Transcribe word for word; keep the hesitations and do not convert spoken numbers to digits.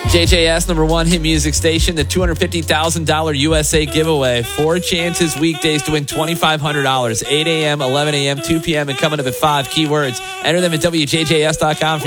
J J S, number one hit music station, the two hundred fifty thousand dollars U S A giveaway. Four chances weekdays to win twenty-five hundred dollars. eight a.m., eleven a.m., two p.m., and coming up at five. Keywords. Enter them at W J J S dot com.